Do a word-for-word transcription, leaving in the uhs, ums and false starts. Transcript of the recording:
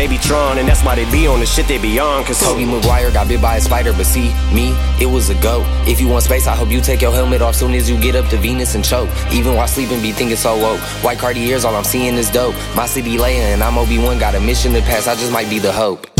be Tron, and that's why they be on the shit they be on. Cause Tobey Maguire got bit by a spider, but see, me, it was a goat. If you want space, I hope you take your helmet off soon as you get up to Venus and choke. Even while sleeping, be thinking so woke. White Cartiers, all I'm seeing is dope. My city laying, and I'm Obi-Wan, got a mission to pass, I just might be the hope.